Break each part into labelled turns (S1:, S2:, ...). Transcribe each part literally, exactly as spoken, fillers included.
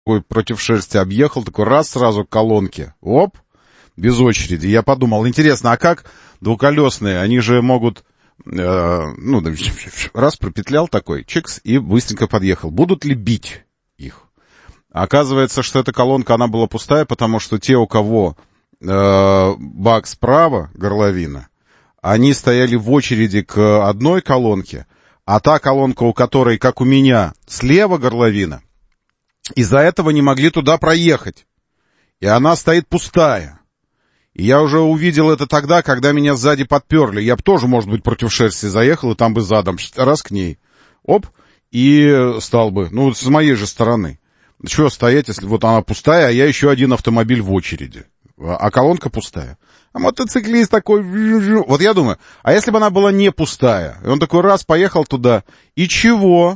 S1: против шерсти объехал, такой раз сразу к колонке, оп, без очереди. Я подумал, интересно, а как двухколесные, они же могут, э, ну, раз пропетлял такой, чикс, и быстренько подъехал. Будут ли бить их? Оказывается, что эта колонка, она была пустая, потому что те, у кого э, бак справа, горловина, они стояли в очереди к одной колонке, а та колонка, у которой, как у меня, слева горловина, из-за этого не могли туда проехать. И она стоит пустая. И я уже увидел это тогда, когда меня сзади подперли. Я бы тоже, может быть, против шерсти заехал, и там бы задом, раз к ней. Оп, и стал бы. Ну, с моей же стороны. Чего стоять, если вот она пустая, а я еще один автомобиль в очереди. А колонка пустая. А мотоциклист такой... Вот я думаю, а если бы она была не пустая? И он такой раз поехал туда. И чего?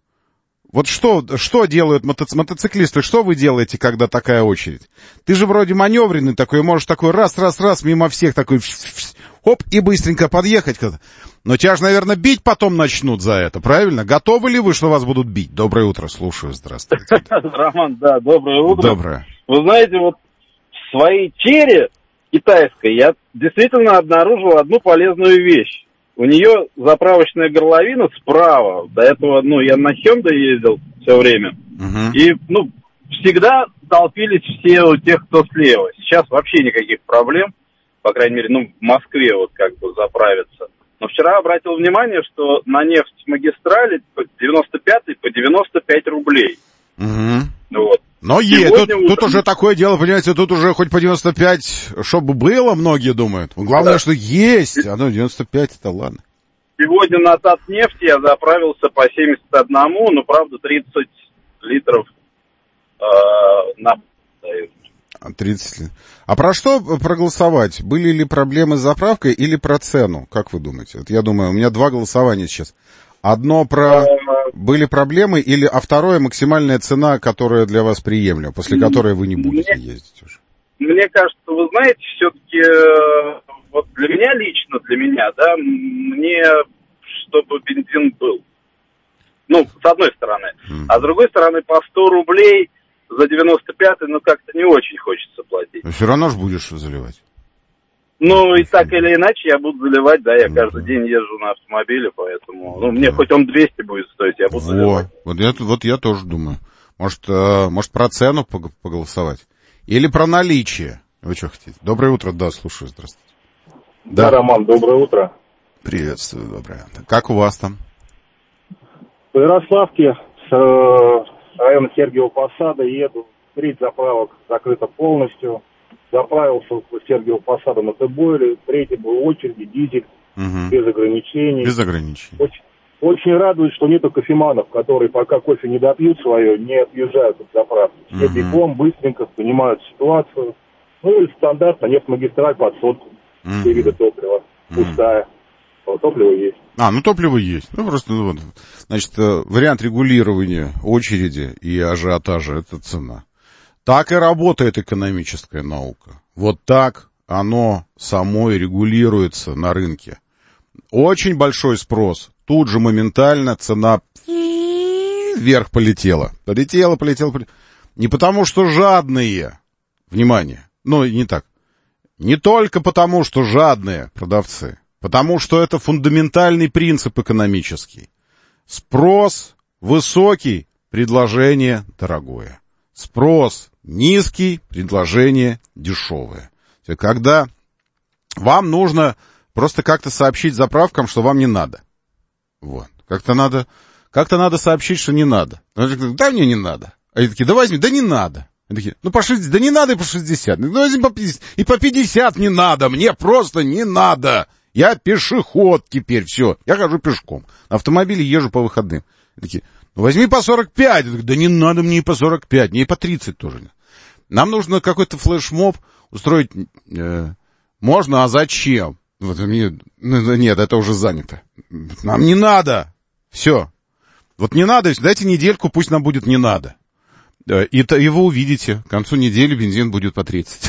S1: Вот что, что делают мотоци... мотоциклисты? Что вы делаете, когда такая очередь? Ты же вроде маневренный такой, можешь такой раз-раз-раз мимо всех такой... Хоп, и быстренько подъехать. Но тебя же, наверное, бить потом начнут за это, правильно? Готовы ли вы, что вас будут бить? Доброе утро, слушаю, здравствуйте.
S2: Роман, да, доброе утро.
S1: Доброе.
S2: Вы знаете, вот в своей чере китайской я действительно обнаружил одну полезную вещь. У нее заправочная горловина справа. До этого, ну, я на Hyundai ездил все время. Uh-huh. И, ну, всегда толпились все у тех, кто слева. Сейчас вообще никаких проблем. По крайней мере, ну, в Москве вот как бы заправиться. Но вчера обратил внимание, что на нефть-магистрали девяносто пятый по девяносто пять рублей.
S1: Uh-huh.
S2: Вот.
S1: Но е, тут, утром... тут уже такое дело, понимаете, тут уже хоть по девяносто пять, чтобы было, многие думают. Главное, да. Что есть, а ну девяносто пять, это ладно.
S2: Сегодня на Татнефти я заправился по семьдесят один, но, правда, тридцать литров э, на...
S1: тридцать литров. А про что проголосовать? Были ли проблемы с заправкой или про цену? Как вы думаете? Вот я думаю, у меня два голосования сейчас. Одно про... Были проблемы, или, а второе, максимальная цена, которая для вас приемлема, после которой вы не будете мне, ездить уже?
S2: Мне кажется, вы знаете, все-таки, вот для меня лично, для меня, да, мне, чтобы бензин был. Ну, с одной стороны. Mm. А с другой стороны, по сто рублей за девяносто пятый, ну, как-то не очень хочется платить.
S1: Но все равно же будешь заливать.
S2: Ну, и так или иначе я буду заливать, да, я каждый mm-hmm. день езжу на автомобиле, поэтому, ну, мне yeah. хоть он двести будет стоить, я буду
S1: Во.
S2: заливать.
S1: Вот я, вот я тоже думаю. Может, э, может, про цену поголосовать? Или про наличие? Вы что хотите? Доброе утро, да, слушаю, здравствуйте.
S3: Да, да, Роман, доброе утро.
S1: Приветствую, доброе. Как у вас там?
S3: В Ярославке с э, района Сергиева Посада еду, треть заправок закрыта полностью. Заправился в Сергиева Посада на Т-бойле, третий был в очереди, дизель, угу. без ограничений.
S1: Без ограничений.
S3: Очень, очень радует, что нету кофеманов, которые пока кофе не допьют свое, не отъезжают от заправки. Все угу. бегом, быстренько понимают ситуацию. Ну и стандартно нефть-магистраль под сотку, угу. все виды топлива, угу. пустая. Но топливо есть.
S1: А, ну топливо есть. Ну просто, ну, вот, значит, вариант регулирования очереди и ажиотажа — это цена. Так и работает экономическая наука. Вот так оно само и регулируется на рынке. Очень большой спрос. Тут же моментально цена вверх полетела. Полетела, полетела, полетела. Не потому, что жадные. Внимание. Ну, не так. Не только потому, что жадные продавцы. Потому что это фундаментальный принцип экономический. Спрос высокий, предложение дорогое. Спрос низкий, предложение дешевое. Когда вам нужно просто как-то сообщить заправкам, что вам не надо. Вот. Как-то надо, как-то надо сообщить, что не надо. Да мне не надо. А они такие, да возьми, да не надо. Они такие, ну по шестьдесят, да не надо и по шестьдесят. Ну возьми по пятьдесят. И по пятьдесят не надо, мне просто не надо. Я пешеход теперь, все. Я хожу пешком. На автомобиле езжу по выходным. Они такие, ну возьми по сорок пять. Да не надо мне и по сорок пять, мне и по тридцать тоже. Нам нужно какой-то флешмоб устроить. Э, можно, а зачем? Вот, мне, ну, нет, это уже занято. Нам не надо. Все. Вот не надо, дайте недельку, пусть нам будет не надо. И, и вы увидите, к концу недели бензин будет по тридцать.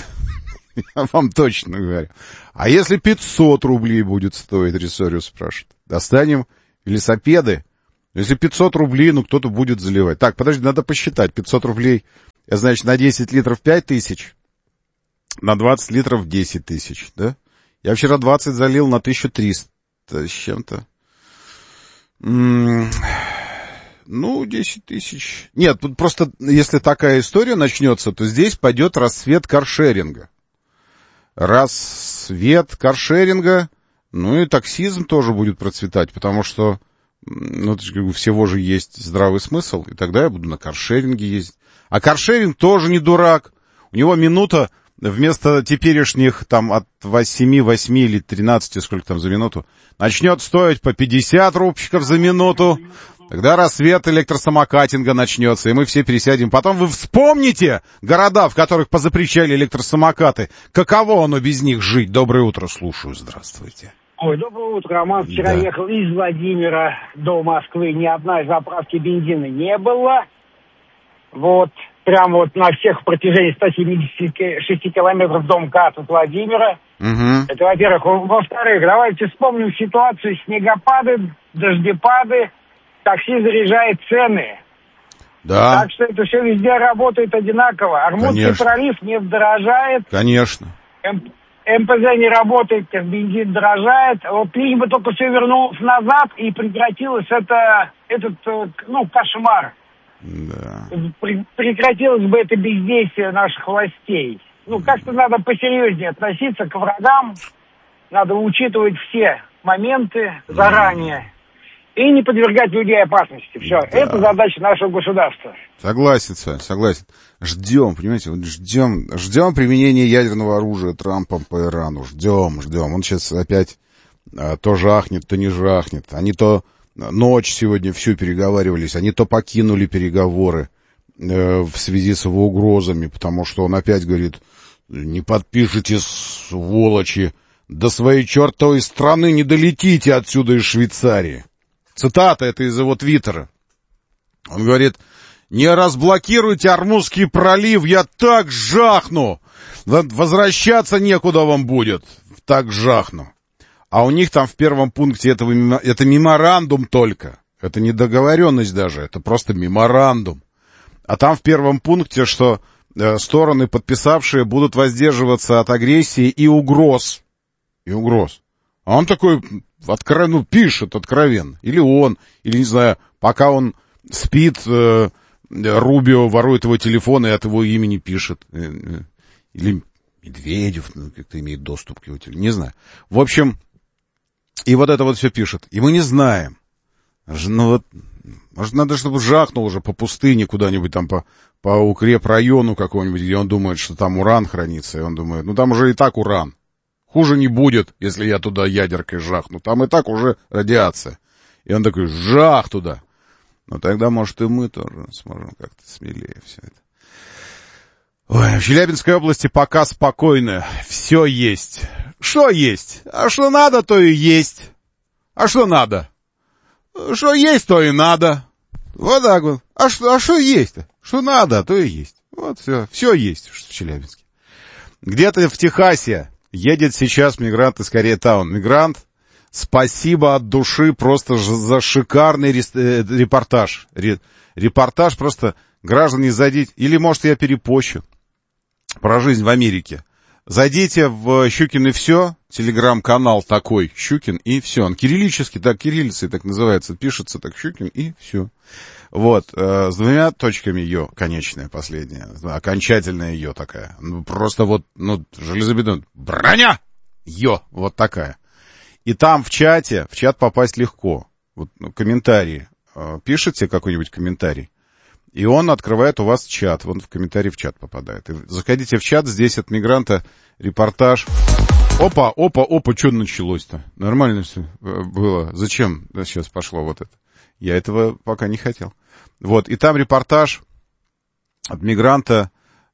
S1: Я вам точно говорю. А если пятьсот рублей будет стоить, Ресориус спрашивает, достанем велосипеды Если пятьсот рублей, ну, кто-то будет заливать. Так, подожди, надо посчитать. пятьсот рублей, значит, на десять литров пять тысяч, на двадцать литров десять тысяч, да? Я вчера двадцать залил на тысячу триста с чем-то. М-м- ну, десять тысяч. Нет, тут просто, если такая история начнется, то здесь пойдет рассвет каршеринга. Рассвет каршеринга, ну и таксизм тоже будет процветать, потому что, ну, у всего же есть здравый смысл, и тогда я буду на каршеринге ездить. А каршеринг тоже не дурак. У него минута вместо теперешних там от семи, восьми или тринадцати, сколько там за минуту, начнет стоить по пятьдесят рубчиков за минуту. Тогда рассвет электросамокатинга начнется, и мы все пересядем. Потом вы вспомните города, в которых позапрещали электросамокаты. Каково оно без них жить? Доброе утро, слушаю, здравствуйте.
S4: Ой, доброе утро, Роман. Вчера да. ехал из Владимира до Москвы. Ни одной заправки бензина не было. Вот, прямо вот на всех в протяжении ста семидесяти шести километров до МКАД от Владимира. Угу. Это, во-первых. Во-вторых, давайте вспомним ситуацию: снегопады, дождепады. Такси заряжает цены.
S1: Да.
S4: Так что это все везде работает одинаково. Армудский пролив не дорожает.
S1: Конечно.
S4: М- МПЗ не работает, бензин дорожает. Вот лишь бы только все вернулось назад и прекратилось это, этот, ну, кошмар.
S1: Да.
S4: При- прекратилось бы это бездействие наших властей. Ну, как-то надо посерьезнее относиться к врагам. Надо учитывать все моменты заранее. И не подвергать людей опасности. Все. Да. Это задача нашего государства.
S1: Согласен, Сань, согласен. Ждем, понимаете, вот ждем, ждем применения ядерного оружия Трампом по Ирану. Ждем, ждем. Он сейчас опять а, то жахнет, то не жахнет. Они то ночь сегодня всю переговаривались, они то покинули переговоры э, в связи с его угрозами, потому что он опять говорит: не подпишите, сволочи, до своей чертовой страны не долетите отсюда из Швейцарии. Цитата, это из его твиттера. Он говорит: не разблокируйте Армузский пролив, я так жахну. Возвращаться некуда вам будет. Так жахну. А у них там в первом пункте этого, это меморандум только. Это не договоренность даже, это просто меморандум. А там в первом пункте, что э, стороны, подписавшие, будут воздерживаться от агрессии и угроз. И угроз. А он такой... Откро... ну, пишет откровенно. Или он, или, не знаю, пока он спит, э, Рубио ворует его телефон и от его имени пишет. Э, э, или Медведев, ну, как-то имеет доступ к его телефону. Не знаю. В общем, и вот это вот все пишет. И мы не знаем. Ну, вот, может, надо, чтобы жахнул уже по пустыне куда-нибудь там, по, по укрепрайону какому-нибудь, где он думает, что там уран хранится. И он думает, ну, там уже и так уран. Хуже не будет, если я туда ядеркой жахну. Там и так уже радиация. И он такой: жах туда. Ну, тогда, может, и мы тоже сможем как-то смелее все это. Ой, в Челябинской области пока спокойно. Все есть. Что есть? А что надо, то и есть. А что надо? Что есть, то и надо. Вот так вот. А что, а что есть-то? Что надо, то и есть. Вот все. Все есть в Челябинске. Где-то в Техасе едет сейчас мигрант из Кореятаун. Мигрант, спасибо от души просто за шикарный репортаж. Репортаж просто, граждане, зайдите. Или, может, я перепощу про жизнь в Америке. Зайдите в Щукин и все, телеграм-канал такой, Щукин и все. Он кириллический, так, кириллицей так называется, пишется так, Щукин и все. Вот, э, с двумя точками «ё», конечная, последняя, окончательная «ё» такая. Ну, просто вот, ну, железобетон, броня, «ё», вот такая. И там в чате, в чат попасть легко. Вот, ну, комментарии, э, пишите какой-нибудь комментарий, и он открывает у вас чат, вон в комментарий в чат попадает. И заходите в чат, здесь от мигранта репортаж. Опа, опа, опа, что началось-то? Нормально все было. Зачем сейчас пошло вот это? Я этого пока не хотел. Вот, и там репортаж от мигранта,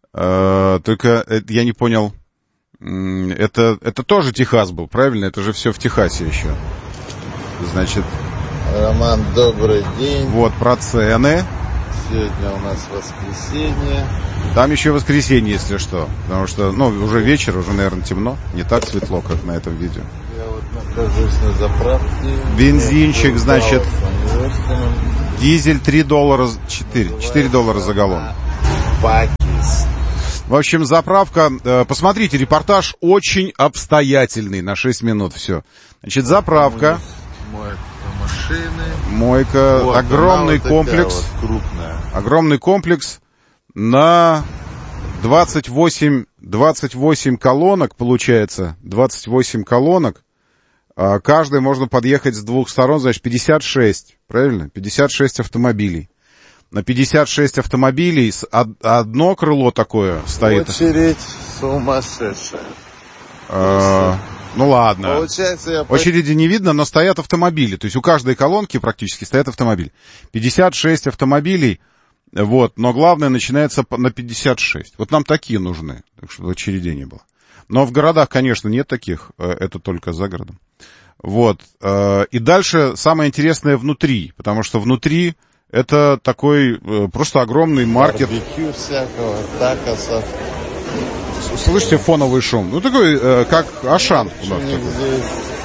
S1: э, только э, я не понял, э, это, это тоже Техас был, правильно? Это же все в Техасе еще. Значит...
S5: Роман, добрый день.
S1: Вот, про цены.
S5: Сегодня у нас воскресенье.
S1: Там еще воскресенье, если что. Потому что, ну, уже вечер, уже, наверное, темно. Не так светло, как на этом видео.
S5: Я вот нахожусь на заправке.
S1: Бензинчик, значит,
S5: собственным.
S1: Дизель три доллара, четыре, четыре доллара за галлон.
S5: Бакис.
S1: В общем, заправка, э, посмотрите, репортаж очень обстоятельный, на шесть минут, все. Значит, заправка.
S5: Мойка машины.
S1: Мойка,
S5: Вот,
S1: огромный
S5: вот
S1: комплекс.
S5: Вот крупная.
S1: Огромный комплекс на двадцать восемь, двадцать восемь колонок, получается, двадцать восемь колонок. Каждой можно подъехать с двух сторон, значит, пятьдесят шесть, правильно? пятьдесят шесть автомобилей. На пятьдесят шесть автомобилей одно крыло такое стоит.
S5: Очередь сумасшедшая.
S1: А, ну ладно.
S5: Получается, я...
S1: Очереди не видно, но стоят автомобили. То есть у каждой колонки практически стоят автомобили. пятьдесят шесть автомобилей, вот, но главное начинается на пятьдесят шесть. Вот нам такие нужны, так чтобы очередей не было. Но в городах, конечно, нет таких, это только за городом. Вот. И дальше самое интересное внутри, потому что внутри это такой просто огромный маркет.
S5: Барбекю всякого, такосов.
S1: Слышите фоновый шум? Ну, такой, как Ашан у нас такой.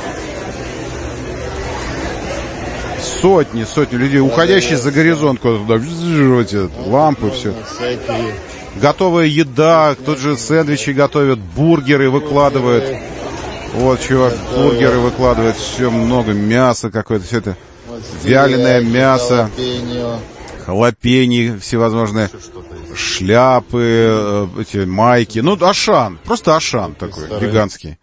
S1: Сотни, сотни людей, уходящие за горизонт куда-то туда, лампы, все.
S5: Всякие.
S1: Готовая еда, тут же сэндвичи готовят, бургеры выкладывают. Вот, чувак, бургеры выкладывает, все много, мяса какое-то, все это.
S5: Вот
S1: Вяленое
S5: стиряки,
S1: мясо,
S5: халапеньо.
S1: халапеньи всевозможные, шляпы, э, эти майки. Ну, Ашан, просто Ашан такой,
S5: Старый.
S1: гигантский.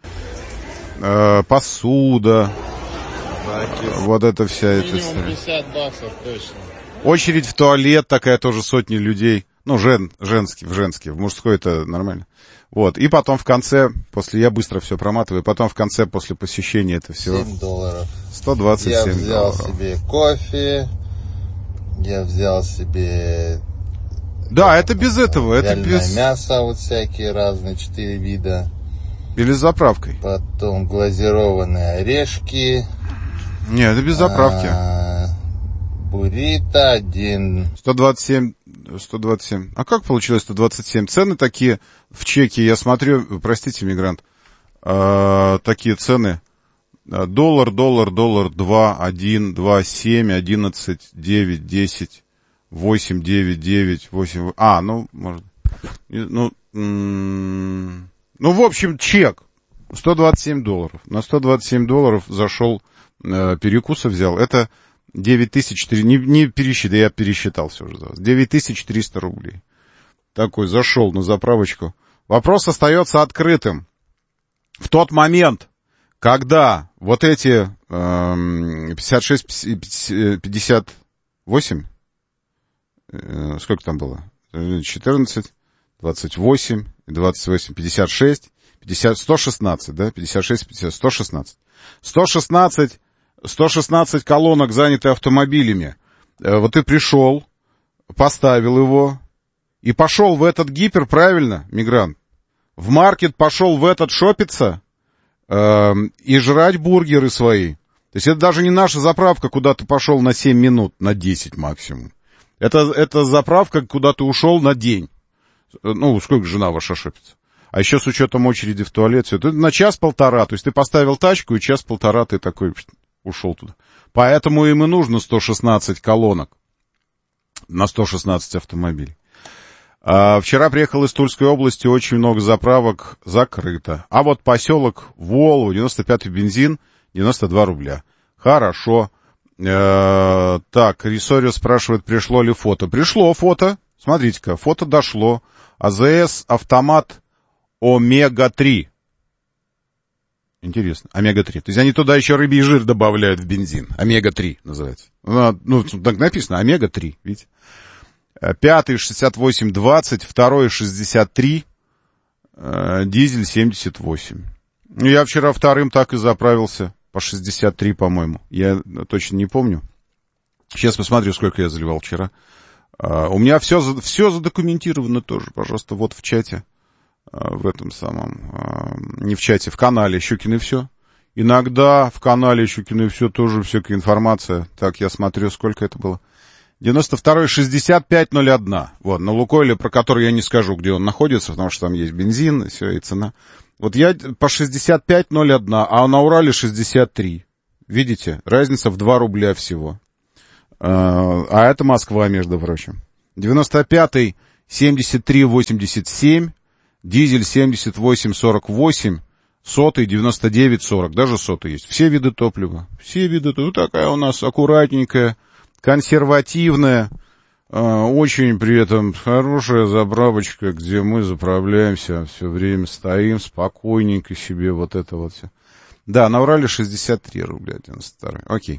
S1: Э, посуда,
S5: Бакис.
S1: вот это вся эта
S5: Минимум
S1: история.
S5: пятьдесят баксов точно.
S1: Очередь в туалет такая тоже, сотни людей. Ну, жен, женский, в женский, в мужской это нормально. Вот, и потом в конце, после, я быстро все проматываю, потом в конце, после посещения этого всего,
S5: семь долларов.
S1: сто двадцать семь
S5: Я взял
S1: долларов.
S5: себе кофе, я взял себе...
S1: Да, это без этого, это
S5: вяленое
S1: без...
S5: мясо, вот всякие разные, четыре вида.
S1: Или с заправкой.
S5: Потом глазированные орешки.
S1: Нет, это без заправки.
S5: А, буррито один.
S1: сто двадцать семь, сто двадцать семь. А как получилось сто двадцать семь? Цены такие в чеке, я смотрю, простите, мигрант, а, такие цены. Доллар, доллар, доллар, два, один, два, семь, одиннадцать, девять, десять, восемь, девять, девять, восемь. А, ну, может, ну, м- ну, в общем, чек. сто двадцать семь долларов. На сто двадцать семь долларов зашел, э, перекуса взял. Это девять тысяч четыреста, не, не пересчитай, я пересчитал все уже. девять тысяч триста рублей. Такой зашел на заправочку. Вопрос остается открытым. В тот момент, когда вот эти э, пятьдесят шесть, пятьдесят восемь, э, сколько там было? четырнадцать, двадцать восемь, двадцать восемь, пятьдесят шесть, пятьдесят, сто шестнадцать, да? пятьдесят шесть, пятьдесят, сто шестнадцать. сто шестнадцать, сто шестнадцать колонок заняты автомобилями. Э, вот ты пришел, поставил его и пошел в этот гипер, правильно, мигрант? В маркет пошел в этот шопиться э, и жрать бургеры свои. То есть это даже не наша заправка, куда ты пошел на семь минут, на десять максимум. Это, это заправка, куда ты ушел на день. Ну, сколько жена ваша шопится. А еще с учетом очереди в туалет, все. Это на час-полтора. То есть ты поставил тачку, и час-полтора ты такой ушел туда. Поэтому им и нужно сто шестнадцать колонок на сто шестнадцать автомобилей. А вчера приехал из Тульской области, очень много заправок закрыто. А вот поселок Волу, девяносто пятый бензин, девяносто два рубля. Хорошо. Э-э- так, Рисорио спрашивает, пришло ли фото. Пришло фото. Смотрите-ка, фото дошло. АЗС автомат Омега три. Интересно, Омега три. То есть они туда еще рыбий жир добавляют в бензин. Омега три называется. Ну, так написано, Омега три, видите. Пятый шестьдесят восемь двадцать, второй шестьдесят три, э, дизель семьдесят восемь. Я вчера вторым так и заправился, по шестьдесят три, по-моему. Я точно не помню. Сейчас посмотрю, сколько я заливал вчера. Uh, у меня все, все задокументировано тоже, пожалуйста, вот в чате, uh, в этом самом, uh, не в чате, в канале Щукин и все. Иногда в канале Щукин и все тоже всякая информация. Так, я смотрю, сколько это было. девяносто второй шестьдесят пять ноль один. Вот, на Лукойле, про который я не скажу, где он находится, потому что там есть бензин, и все, и цена. Вот я по шестьдесят пять ноль один, а на Урале шестьдесят три. Видите? Разница в два рубля всего. А это Москва, между прочим. девяносто пятый, семьдесят три восемьдесят семь, дизель семьдесят восемь сорок восемь, сотый девяносто девять сорок, даже сотый есть. Все виды топлива, все виды топлива. Ну, такая у нас аккуратненькая, консервативная, очень при этом хорошая заправочка, где мы заправляемся, все время стоим спокойненько себе, вот это вот все. Да, на Урале шестьдесят три рубля девяносто два. Окей.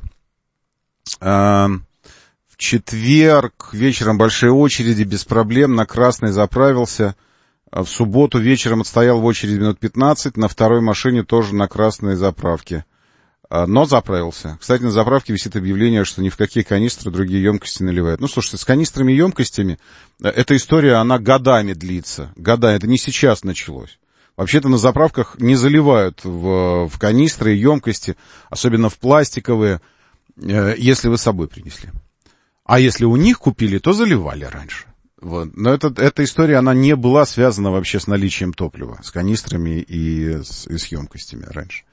S1: А, в четверг вечером большие очереди, без проблем, на красный заправился. В субботу вечером отстоял в очереди минут пятнадцать, на второй машине тоже на красной заправке. Но заправился. Кстати, на заправке висит объявление, что ни в какие канистры другие емкости наливают. Ну, слушайте, с канистрами и емкостями эта история, она годами длится. Годами. Это не сейчас началось. Вообще-то на заправках не заливают в, в канистры и емкости, особенно в пластиковые, если вы с собой принесли. А если у них купили, то заливали раньше. Вот. Но это, эта история, она не была связана вообще с наличием топлива, с канистрами и с, и с емкостями раньше.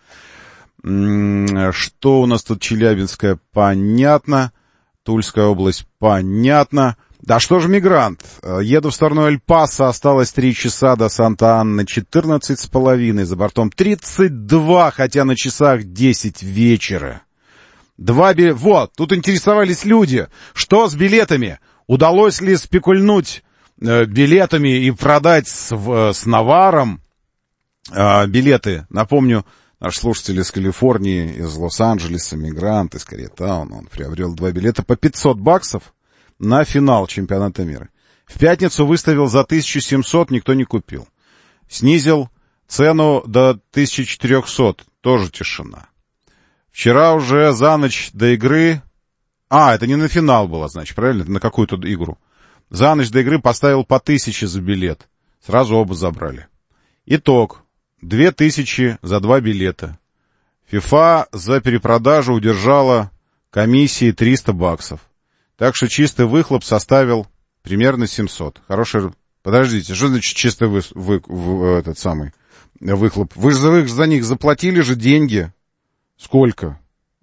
S1: Что у нас тут? Челябинская, понятно. Тульская область, понятно. Да что же мигрант? Еду в сторону Эль-Пасо, осталось три часа до Санта-Анны, четырнадцать с половиной, за бортом тридцать два, хотя на часах десять вечера. Два билета. Вот, тут интересовались люди, что с билетами? Удалось ли спекульнуть э, билетами и продать с, в, с наваром э, билеты? Напомню, наш слушатель из Калифорнии, из Лос-Анджелеса, мигрант из Корейтауна, он приобрел два билета по пятьсот баксов на финал чемпионата мира. В пятницу выставил за тысячу семьсот, никто не купил. Снизил цену до тысячи четырехсот, тоже тишина. Вчера уже за ночь до игры... А, это не на финал было, значит, правильно? Это на какую-то игру. За ночь до игры поставил по тысяче за билет. Сразу оба забрали. Итог. Две тысячи за два билета. ФИФА за перепродажу удержала комиссии триста баксов. Так что чистый выхлоп составил примерно семьсот. Хороший... Подождите, что значит чистый вы... Вы... Вы... этот самый выхлоп? Вы же за... за них заплатили же деньги. Сколько?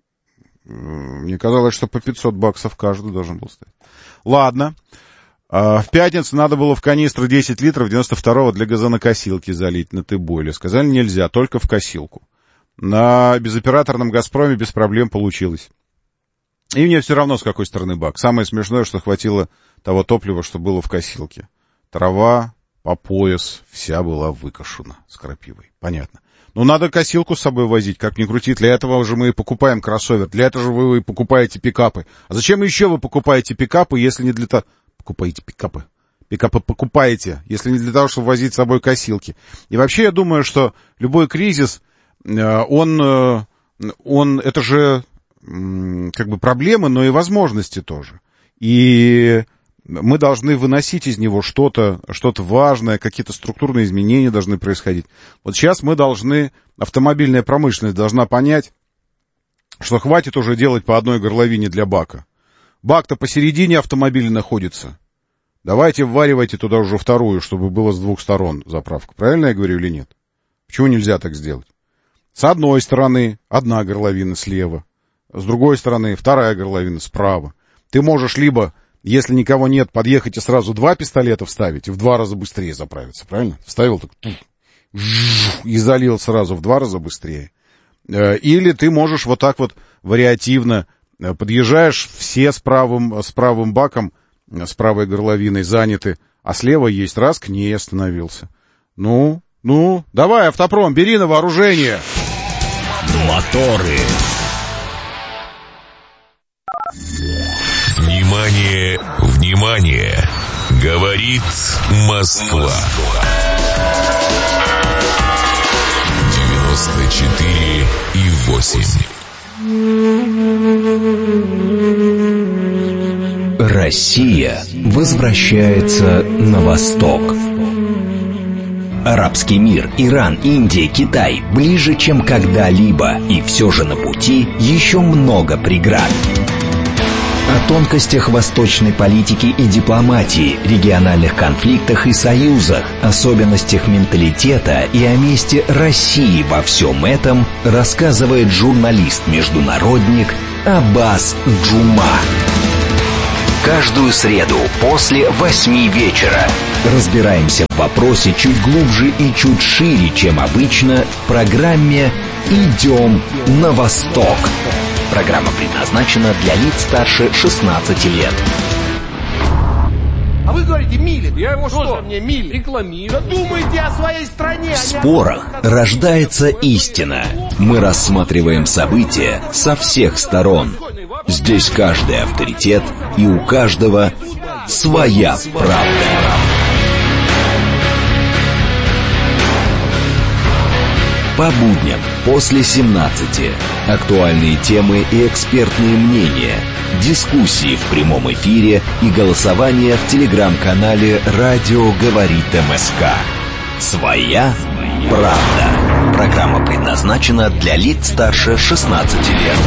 S1: Мне казалось, что по пятьсот баксов каждый должен был стоять. Ладно. В пятницу надо было в канистру десять литров девяносто второго для газонокосилки залить на Тыбойле. Сказали, нельзя, только в косилку. На безоператорном «Газпроме» без проблем получилось. И мне все равно, с какой стороны бак. Самое смешное, что хватило того топлива, что было в косилке. Трава по пояс вся была выкошена с крапивой. Понятно. Ну, надо косилку с собой возить, как ни крути. Для этого же мы и покупаем кроссовер. Для этого же вы и покупаете пикапы. А зачем еще вы покупаете пикапы, если не для того... Покупаете пикапы. Пикапы покупаете, если не для того, чтобы возить с собой косилки. И вообще, я думаю, что любой кризис, он... он это же как бы проблемы, но и возможности тоже. И... мы должны выносить из него что-то, что-то важное, какие-то структурные изменения должны происходить. Вот сейчас мы должны, автомобильная промышленность должна понять, что хватит уже делать по одной горловине для бака. Бак-то посередине автомобиля находится. Давайте вваривайте туда уже вторую, чтобы было с двух сторон заправка. Правильно я говорю или нет? Почему нельзя так сделать? С одной стороны одна горловина слева, с другой стороны вторая горловина справа. Ты можешь либо... если никого нет, подъехать и сразу два пистолета вставить, и в два раза быстрее заправиться, правильно? Вставил так, и залил сразу в два раза быстрее. Или ты можешь вот так вот вариативно, подъезжаешь, все с правым, с правым баком, с правой горловиной заняты, а слева есть, раз, к ней остановился. Ну, ну, давай, автопром, бери на вооружение.
S6: Моторы. Внимание, внимание! Говорит Москва. девяносто четыре и восемь.
S7: Россия возвращается на восток. Арабский мир, Иран, Индия, Китай ближе, чем когда-либо, и все же на пути еще много преград. О тонкостях восточной политики и дипломатии, региональных конфликтах и союзах, особенностях менталитета и о месте России во всем этом рассказывает журналист-международник Аббас Джума. Каждую среду после восьми вечера. Разбираемся в вопросе чуть глубже и чуть шире, чем обычно, в программе «Идем на восток». Программа предназначена для лиц старше шестнадцати лет.
S8: А вы говорите, Милин. Я его что? Что мне Милин? Рекламирую. Да думайте о своей стране.
S7: В спорах рождается истина. Мы рассматриваем события со всех сторон. Здесь каждый авторитет, и у каждого своя правда. По будням после семнадцати. Актуальные темы и экспертные мнения. Дискуссии в прямом эфире и голосование в телеграм-канале «Радио говорит МСК». Своя правда. Программа предназначена для лиц старше шестнадцати лет.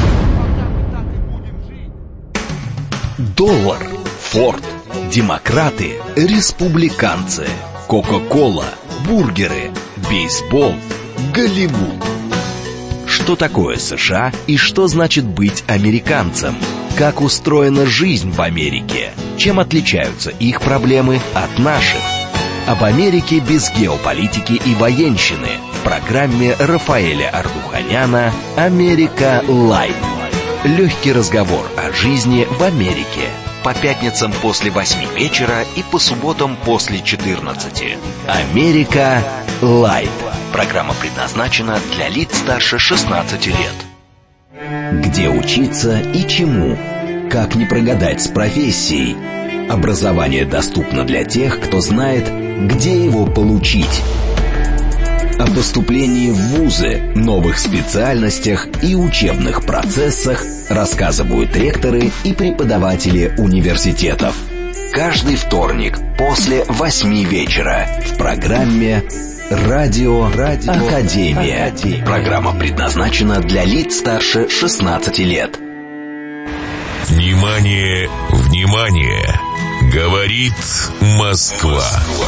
S7: Доллар, Форд, демократы, республиканцы, Кока-кола, бургеры, бейсбол, Голливуд. Что такое США и что значит быть американцем? Как устроена жизнь в Америке? Чем отличаются их проблемы от наших? Об Америке без геополитики и военщины в программе Рафаэля Ардуханяна «Америка Лайт». Легкий разговор о жизни в Америке. По пятницам после восьми вечера и по субботам после четырнадцати. «Америка Лайт». Программа предназначена для лиц старше шестнадцати лет. Где учиться и чему? Как не прогадать с профессией? Образование доступно для тех, кто знает, где его получить. О поступлении в вузы, новых специальностях и учебных процессах рассказывают ректоры и преподаватели университетов. Каждый вторник после восьми вечера в программе «Радио, Радио Академия». Академия. Программа предназначена для лиц старше шестнадцати лет.
S6: Внимание, внимание! Говорит Москва.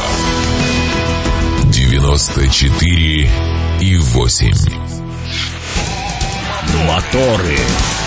S6: девяносто четыре и восемь.
S7: Моторы.